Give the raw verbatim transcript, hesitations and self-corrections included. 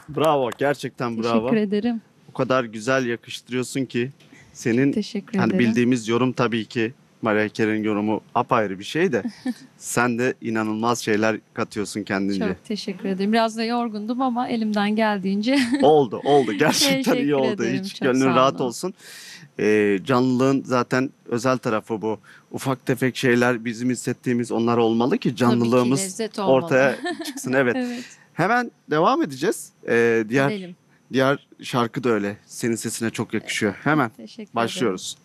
Bravo, gerçekten bravo. Teşekkür ederim. O kadar güzel yakıştırıyorsun ki senin Teşekkür hani ederim. bildiğimiz yorum tabii ki Mariah Carey'in yorumu apayrı bir şey de sen de inanılmaz şeyler katıyorsun kendince. Çok teşekkür ederim. Biraz da yorgundum ama elimden geldiğince Oldu, oldu. Gerçekten iyi teşekkür oldu. ederim. Hiç Çok gönlün sağ rahat olun. olsun. Ee, canlılığın zaten özel tarafı bu. Ufak tefek şeyler bizim hissettiğimiz onlar olmalı ki Tabii ki canlılığımız lezzet olmalı. ortaya çıksın. Evet. Evet. Hemen devam edeceğiz. Ee, diğer Edelim. diğer şarkı da öyle. Senin sesine çok yakışıyor. Hemen Teşekkür ederim. başlıyoruz.